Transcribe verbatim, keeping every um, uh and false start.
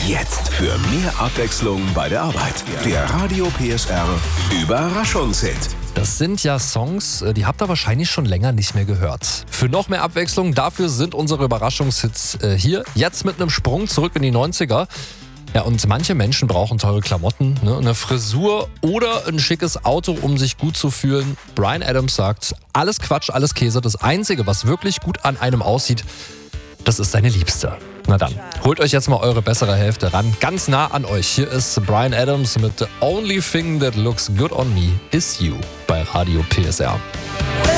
Jetzt für mehr Abwechslung bei der Arbeit. Der Radio P S R Überraschungshit. Das sind ja Songs, die habt ihr wahrscheinlich schon länger nicht mehr gehört. Für noch mehr Abwechslung, dafür sind unsere Überraschungshits äh, hier. Jetzt mit einem Sprung zurück in die neunziger. Ja, und manche Menschen brauchen teure Klamotten, ne, eine Frisur oder ein schickes Auto, um sich gut zu fühlen. Bryan Adams sagt, alles Quatsch, alles Käse. Das Einzige, was wirklich gut an einem aussieht, das ist seine Liebste. Na dann, holt euch jetzt mal eure bessere Hälfte ran. Ganz nah an euch. Hier ist Bryan Adams mit The Only Thing That Looks Good on Me Is You bei Radio P S R.